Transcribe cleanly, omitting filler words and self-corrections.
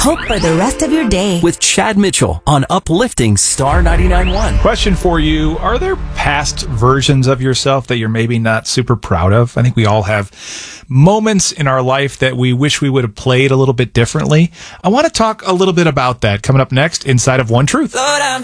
hope for the rest of your day. With Chad Mitchell on Uplifting Star 99.1. Question for you. Are there past versions of yourself that you're maybe not super proud of? I think we all have moments in our life that we wish we would have played a little bit differently. I want to talk a little bit about that coming up next inside of One Truth. Thought I'm